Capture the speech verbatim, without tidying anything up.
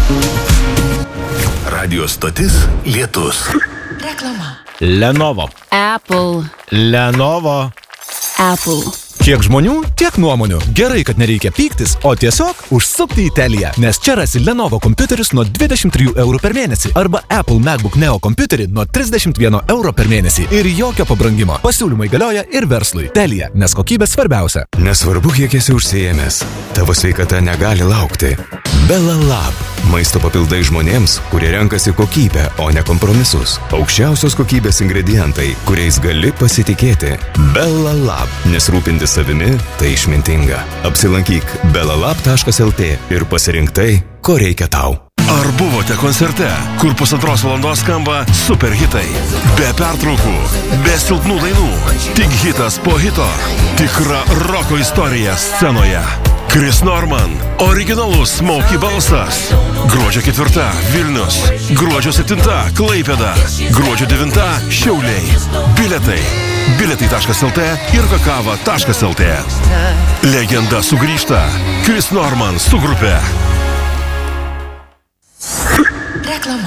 Radio stotis Lietus. Reklama. Lenovo. Apple. Lenovo. Apple. Kiek žmonių, tiek nuomonių. Gerai, kad nereikia pyktis, o tiesiog užsukti į Teliją, nes čia rasi Lenovo kompiuterius nuo dvidešimt trijų eurų per mėnesį arba Apple MacBook Neo kompiuterį nuo trisdešimt vieno euro per mėnesį ir jokio pabrangimo. Pasiūlymai galioja ir verslui. Telija, nes kokybė svarbiausia. Nesvarbu, kiek esi užsiėmęs, tavo sveikata negali laukti. Bella Lab. Maisto papildai žmonėms, kurie renkasi kokybę, o ne kompromisus. Aukščiausios kokybės ingredientai, kuriais gali pasitikėti. Bella Lab. Nes rūpintis savimi tai išmintinga. Apsilankyk bellalab taškas lt ir pasirink tai, ko reikia tau. Ar buvote koncerte, kur pusantros valandos skamba super hitai? Be pertraukų, be silpnų dainų, tik hitas po hito. Tikra roko istorija scenoje. Chris Norman, originalus Smokey balsas. Gruodžio ketvirta Vilnius, gruodžio septinta Klaipėda, gruodžio devinta Šiauliai. Biletai biletai taškas lt ir kakava taškas lt. Legenda sugrįžta. Chris Norman su grupe. Reklama.